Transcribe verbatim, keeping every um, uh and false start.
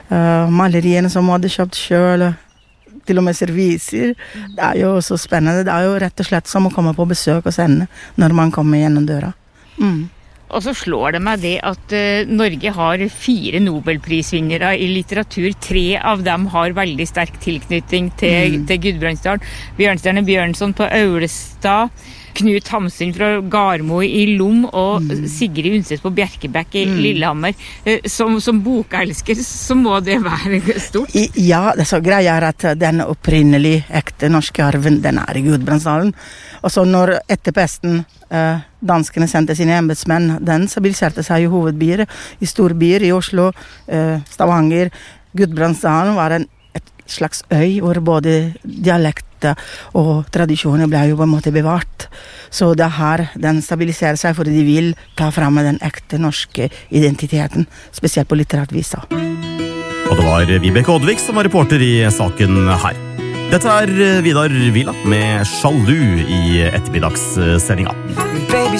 uh, maleriene som hun hadde kjøpt selv, til og med serviser. Det er jo så spennende. Det er jo rett og slett som å komme på besøk hos henne når man kommer gjennom døra. Mm. Og så slår det meg det at uh, Norge har fire Nobelprisvinnere i litteratur. Tre av dem har veldig sterk tilknytning til, mm. til Gudbrandsdalen. Bjørnstjerne Bjørnson på Aulestad, Knut Hamsun fra Garmo i Lom og mm. Sigrid Undset på Bjerkebæk i mm. Lillehammer. Som, som bokelsker så må det være stort. I, ja, det så greia er at den opprinnelig ekte norske arven, den er i Gudbrandsdalen. Og så når etter pesten eh, danskene sendte sine embedsmenn, den stabiliserte seg i hovedbyer, i storbyer, i Oslo, eh, Stavanger. Gudbrandsdalen var en, et slags øy hvor både dialekt og tradisjoner ble jo på en måte bevart. Så det her, den stabiliserer seg fordi de vil ta frem den ekte norske identiteten, spesielt på litterært vis. Og det var Vibeke Oddvik som var reporter i saken her. Dette er Vidar Vila med Sjalu i ettermiddagssendinga.